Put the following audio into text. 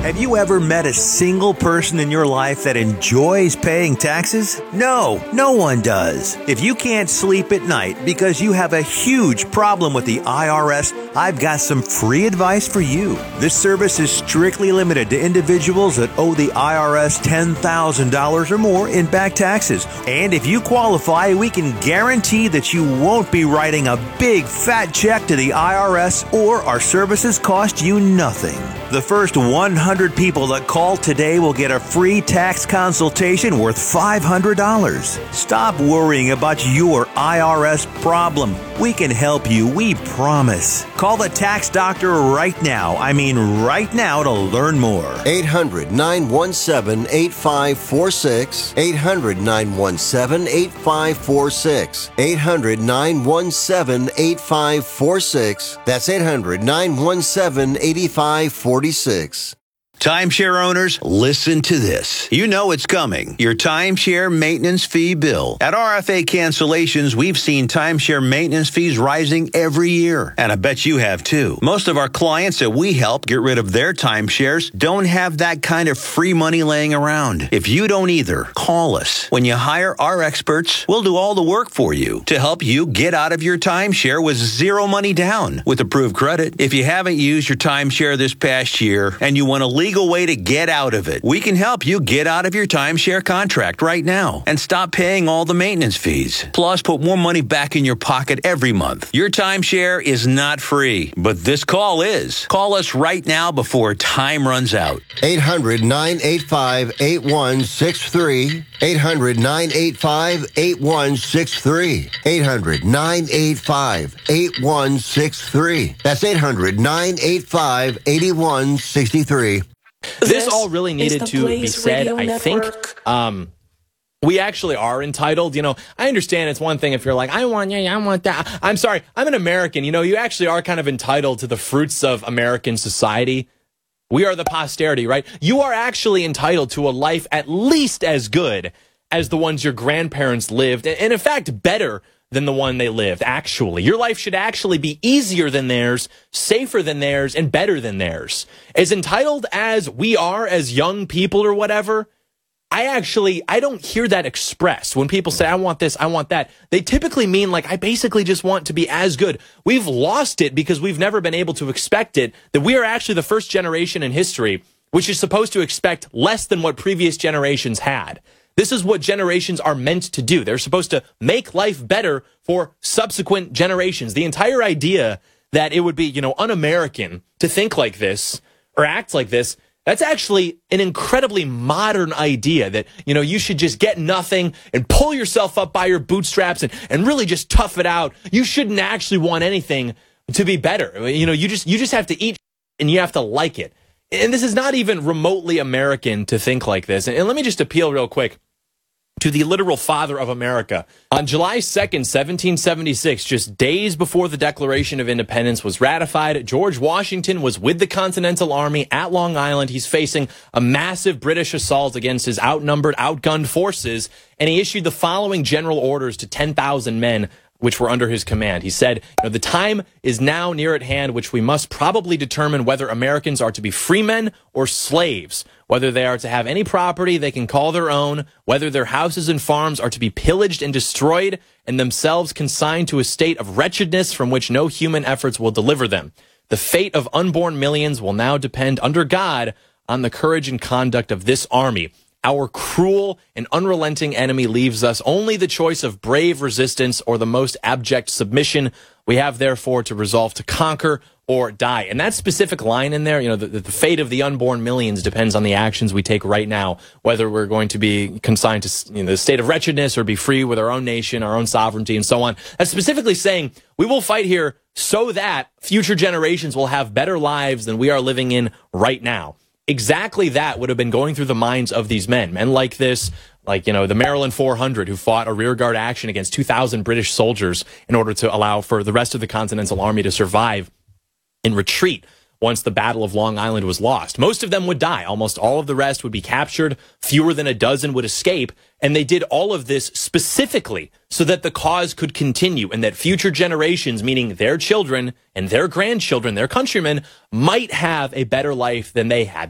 Have you ever met a single person in your life that enjoys paying taxes? No, no one does. If you can't sleep at night because you have a huge problem with the IRS, I've got some free advice for you. This service is strictly limited to individuals that owe the IRS $10,000 or more in back taxes. And if you qualify, we can guarantee that you won't be writing a big fat check to the IRS, or our services cost you nothing. The first 100 people that call today will get a free tax consultation worth $500. Stop worrying about your IRS problem. We can help you, we promise. Call the tax doctor right now. I mean right now, to learn more. 800-917-8546. 800-917-8546. 800-917-8546. That's 800-917-8546. Timeshare owners, listen to this. You know it's coming. Your timeshare maintenance fee bill. At RFA Cancellations, we've seen timeshare maintenance fees rising every year. And I bet you have too. Most of our clients that we help get rid of their timeshares don't have that kind of free money laying around. If you don't either, call us. When you hire our experts, we'll do all the work for you to help you get out of your timeshare with zero money down with approved credit. If you haven't used your timeshare this past year and you want a legal way to get out of it, we can help you get out of your timeshare contract right now and stop paying all the maintenance fees. Plus, put more money back in your pocket every month. Your timeshare is not free, but this call is. Call us right now before time runs out. 800-985-8163. 800-985-8163. 800-985-8163. That's 800-985-8163. This all really needed to be said, I think. We actually are entitled. You know, I understand it's one thing if you're like, I want that. I'm sorry, I'm an American. You know, you actually are kind of entitled to the fruits of American society. We are the posterity, right? You are actually entitled to a life at least as good as the ones your grandparents lived, and in fact, better than the one they lived, actually. Your life should actually be easier than theirs, safer than theirs, and better than theirs. As entitled as we are as young people or whatever, I don't hear that expressed. When people say, I want this, I want that, they typically mean like, I basically just want to be as good. We've lost it because we've never been able to expect it, that we are actually the first generation in history which is supposed to expect less than what previous generations had. This is what generations are meant to do. They're supposed to make life better for subsequent generations. The entire idea that it would be, un-American to think like this or act like this, that's actually an incredibly modern idea that, you should just get nothing and pull yourself up by your bootstraps and really just tough it out. You shouldn't actually want anything to be better. You just have to eat and you have to like it. And this is not even remotely American to think like this. And let me just appeal real quick to the literal father of America. On July 2nd, 1776, just days before the Declaration of Independence was ratified, George Washington was with the Continental Army at Long Island. He's facing a massive British assault against his outnumbered, outgunned forces, and he issued the following general orders to 10,000 men which were under his command. He said, the time is now near at hand, which we must probably determine whether Americans are to be free men or slaves, whether they are to have any property they can call their own, whether their houses and farms are to be pillaged and destroyed, and themselves consigned to a state of wretchedness from which no human efforts will deliver them. The fate of unborn millions will now depend, under God, on the courage and conduct of this army. Our cruel and unrelenting enemy leaves us only the choice of brave resistance or the most abject submission. We have, therefore, to resolve to conquer or die. And that specific line in there, the fate of the unborn millions depends on the actions we take right now, whether we're going to be consigned to the state of wretchedness or be free with our own nation, our own sovereignty, and so on. That's specifically saying we will fight here so that future generations will have better lives than we are living in right now. Exactly that would have been going through the minds of these men like this, the Maryland 400, who fought a rearguard action against 2,000 British soldiers in order to allow for the rest of the Continental Army to survive in retreat once the Battle of Long Island was lost. Most of them would die. Almost all of the rest would be captured. Fewer than a dozen would escape. And they did all of this specifically so that the cause could continue and that future generations, meaning their children and their grandchildren, their countrymen, might have a better life than they had.